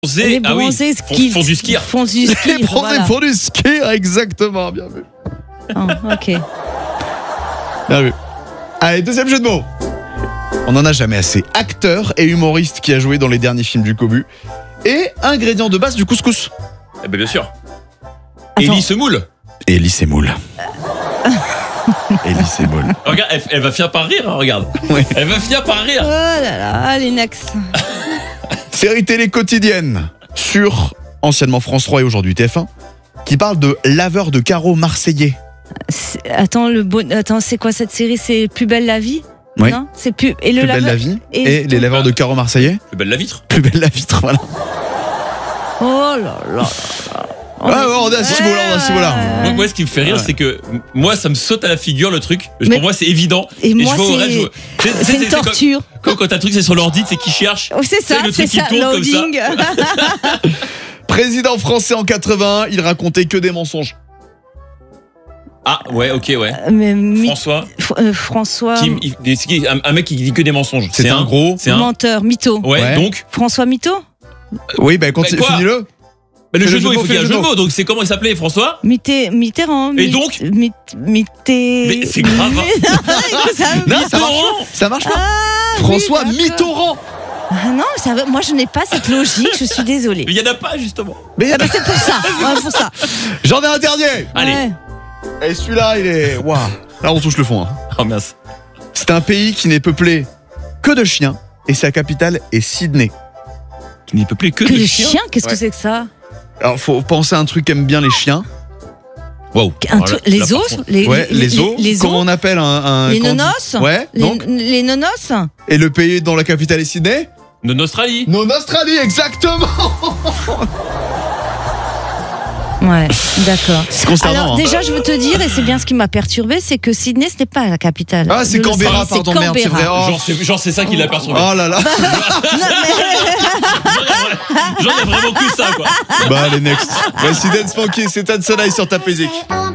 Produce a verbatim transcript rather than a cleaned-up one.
Bronzés, Les ah oui, bronzés font, skirt. font du ski. Font du ski. Les bronzés voilà. font du ski, exactement, bien vu. Oh, ok. Bien vu. Allez, deuxième jeu de mots. On n'en a jamais assez. Acteur et humoriste qui a joué dans les derniers films du Cobu. Et ingrédient de base du couscous. Eh ben bien sûr. Attends. Élie Semoule. Élie Semoule. Élie Semoule. Regarde, elle, elle va finir par rire, hein, regarde. Ouais. Elle va finir par Oh rire. là là, allez, next. Série télé quotidienne sur anciennement France trois et aujourd'hui T F un qui parle de laveur de carreaux marseillais. C'est- Attends, le bon... Attends, c'est quoi cette série? C'est Plus belle la vie? Oui. Non, c'est plus. Et le Plus belle laveur- la vie et- et, les laveurs de carreaux marseillais. Plus belle la vitre. Plus belle la vitre, voilà. Oh là là. Ouais, ouais, on a six mots là, on a six mots là. Moi, moi, ce qui me fait rire, Ouais. c'est que m- moi, ça me saute à la figure le truc. Mais- Pour moi, c'est évident. Et moi, je vois au c'est- reste, je vois- tu sais, C'est une comme- torture. Comme quand t'as un truc, c'est sur l'ordi, c'est qui cherche. Oh, c'est ça, C'est le c'est truc qui ça, tourne comme ça. loading. Président français en quatre-vingt-un, il racontait que des mensonges. Ah, ouais, ok, ouais. Mais mi- François, F- euh, François. qui, il- c'est qui- un, un mec qui dit que des mensonges. C'est un gros. C'est un. Menteur, mytho. Ouais, Ouais. donc. François Mytho. Oui, bah continue, Mais quoi finis-le. Bah, le Fais jeu le de mots, jeu il de faut mots, qu'il y ait un fais jeu le de jeu de mots. Donc, c'est comment il s'appelait, François Mitté, Mitterrand. Et Mit- donc Mit- Mitté. Mais c'est grave. Ça- Non, ça marche Mitterrand. pas. Ça marche pas. Ah, François oui, d'accord. Mitterrand. Ah non, ça va- moi je n'ai pas cette logique, je suis désolée. Mais il y en a pas, justement. Mais il y en a- Ah bah c'est pour ça, ouais, pour ça. J'en ai un dernier. Allez. Ouais. Et celui-là, il est. Waouh. Là, on touche le fond. hein. Oh mince. C'est un pays qui n'est peuplé que de chiens et sa capitale est Sydney. Qui n'est peuplé que, Que de les chiens. chiens, qu'est-ce Ouais. que c'est que ça? Alors, faut penser à un truc qu'aiment bien les chiens. Wow. Un Alors truc- là- là, Les par os contre- les, Ouais, les os. Les, Comment os on appelle un. un Les quand on dit- nonos Ouais, les, donc. les nonos Et le pays dont la capitale est Sydney? De Australie. Non, Australie, exactement. Ouais, d'accord. C'est concernant. Alors hein. déjà je veux te dire, et c'est bien ce qui m'a perturbé, c'est que Sydney ce n'est pas la capitale. Ah, c'est de Canberra, l'Australie, pardon, merde, c'est vrai. Oh. Genre, c'est, genre, c'est ça qui l'a perturbé. Oh là là. Genre, il y a vraiment que ça, quoi. Bah, allez, next. Voici Dance Monkey, c'est Tan Sonai sur ta musique.